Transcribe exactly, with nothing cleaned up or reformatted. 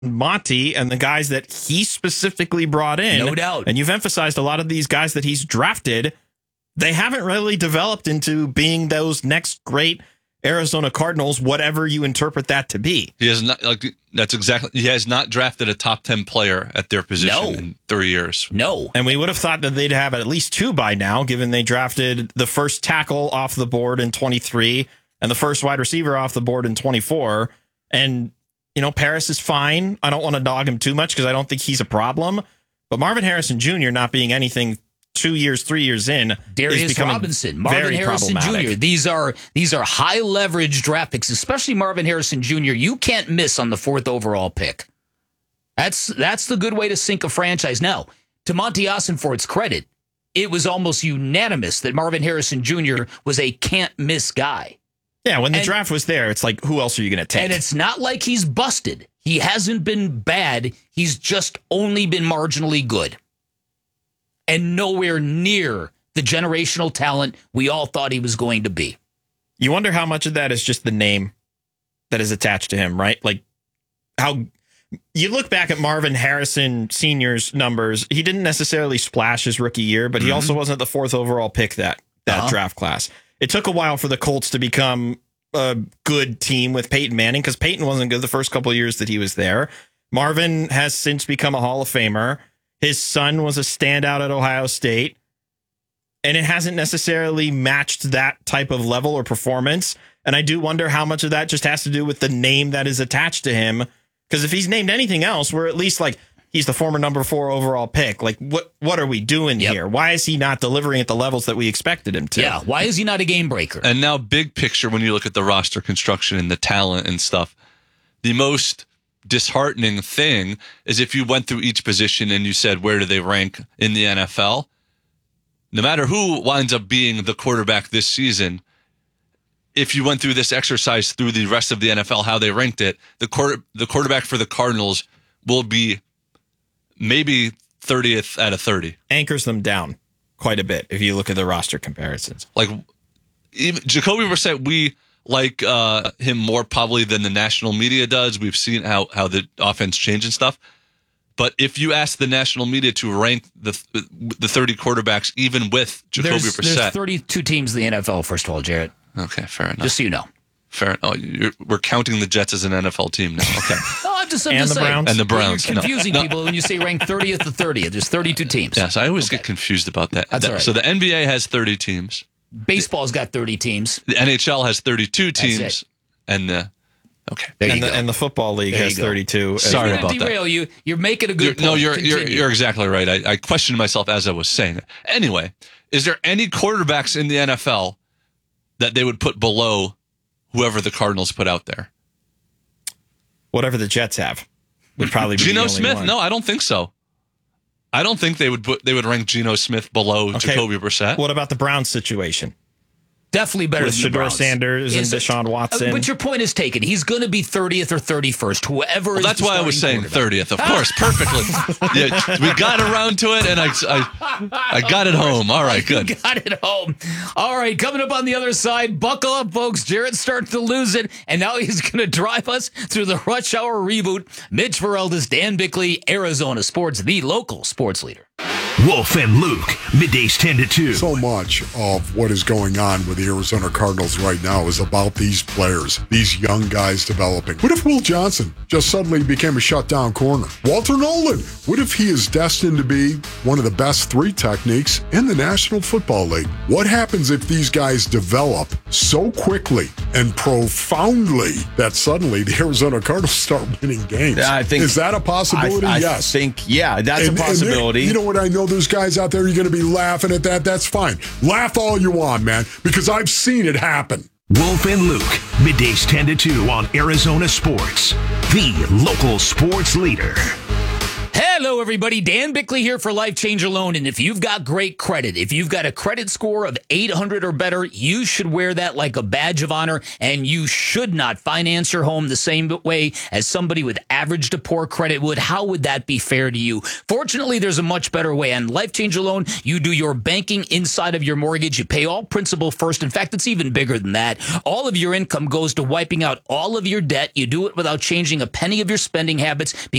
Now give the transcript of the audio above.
Monty and the guys that he specifically brought in. No doubt. And you've emphasized a lot of these guys that he's drafted. They haven't really developed into being those next great Arizona Cardinals, whatever you interpret that to be. He has not, like, that's exactly, he has not drafted a top ten player at their position No. in three years. No. And we would have thought that they'd have at least two by now, given they drafted the first tackle off the board in twenty-three and the first wide receiver off the board in twenty-four. And, you know, Paris is fine. I don't want to dog him too much because I don't think he's a problem. But Marvin Harrison Junior not being anything two years, three years in, Darius is becoming Robinson, Marvin very Harrison Junior These are these are high leverage draft picks, especially Marvin Harrison Junior You can't miss on the fourth overall pick. That's that's the good way to sink a franchise. Now, to Monty Ossenfort's credit, it was almost unanimous that Marvin Harrison Junior was a can't miss guy. Yeah, when the and, draft was there, it's like, who else are you going to take? And it's not like he's busted. He hasn't been bad. He's just only been marginally good. And nowhere near the generational talent we all thought he was going to be. You wonder how much of that is just the name that is attached to him, right? Like, how you look back at Marvin Harrison Senior's numbers, he didn't necessarily splash his rookie year, but he mm-hmm. also wasn't the fourth overall pick that, that uh-huh. draft class. It took a while for the Colts to become a good team with Peyton Manning because Peyton wasn't good the first couple of years that he was there. Marvin has since become a Hall of Famer. His son was a standout at Ohio State, and it hasn't necessarily matched that type of level or performance. And I do wonder how much of that just has to do with the name that is attached to him. Because if he's named anything else, we're at least like, he's the former number four overall pick. Like, what what are we doing yep. here? Why is he not delivering at the levels that we expected him to? Yeah, why is he not a game breaker? And now, big picture, when you look at the roster construction and the talent and stuff, the most disheartening thing is if you went through each position and you said, where do they rank in the N F L? No matter who winds up being the quarterback this season, if you went through this exercise through the rest of the N F L, how they ranked it, the quarter, the quarterback for the Cardinals will be maybe thirtieth out of thirty. Anchors them down quite a bit if you look at the roster comparisons. Like, even Jacoby Brissett, we like uh, him more probably than the national media does. We've seen how, how the offense changed and stuff. But if you ask the national media to rank the the thirty quarterbacks, even with Jacoby there's, Brissett. There's thirty-two teams in the N F L, first of all, Jarrett. Okay, fair enough. Just so you know. Fair. Oh, you're, we're counting the Jets as an N F L team now. Okay. No, I'm just, I'm and just the saying. Browns. And the Browns. You're confusing no. people when you say rank thirtieth to thirtieth. There's thirty-two teams. Yes, I always okay. get confused about that. That's that all right. So the N B A has thirty teams. Baseball's got thirty teams. The N H L has thirty-two teams. That's it. And the okay, there you and, go. the, and the football league there has thirty-two. Sorry about derail that. You. You're making a good you're, point. No, you're you're, Continue. you're exactly right. I, I questioned myself as I was saying it. Anyway, is there any quarterbacks in the N F L that they would put below whoever the Cardinals put out there? Whatever the Jets have would probably be Geno the only Smith? one. No, I don't think so. I don't think they would put they would rank Geno Smith below Okay. Jacoby Brissett. What about the Browns situation? Definitely better With than the Shedeur Browns. Sanders and Is it- Deshaun Watson. Uh, but your point is taken. He's going to be thirtieth or thirty-first, whoever Well, is that's the why I was saying starting thirtieth, of course, perfectly. Yeah, we got around to it, and I, I, I got it home. All right, good. You got it home. All right, coming up on the other side, buckle up, folks. Jarrett's starting to lose it, and now he's going to drive us through the Rush Hour reboot. Mitch Feraldis, Dan Bickley, Arizona Sports, the local sports leader. Wolf and Luke, middays ten to two. So much of what is going on with the Arizona Cardinals right now is about these players, these young guys developing. What if Will Johnson just suddenly became a shutdown corner? Walter Nolan, what if he is destined to be one of the best three techniques in the National Football League? What happens if these guys develop so quickly and profoundly that suddenly the Arizona Cardinals start winning games? Yeah, I think, is that a possibility? I, I yes. think, yeah, that's And- a and there- possibility. you know what I know? There's guys out there, you're going to be laughing at that. That's fine. Laugh all you want, man, because I've seen it happen. Wolf and Luke, middays ten to two on Arizona Sports, the local sports leader. Hello, everybody. Dan Bickley here for Life Changer Loan. And if you've got great credit, if you've got a credit score of eight hundred or better, you should wear that like a badge of honor. And you should not finance your home the same way as somebody with average to poor credit would. How would that be fair to you? Fortunately, there's a much better way. On Life Changer Loan, you do your banking inside of your mortgage. You pay all principal first. In fact, it's even bigger than that. All of your income goes to wiping out all of your debt. You do it without changing a penny of your spending habits.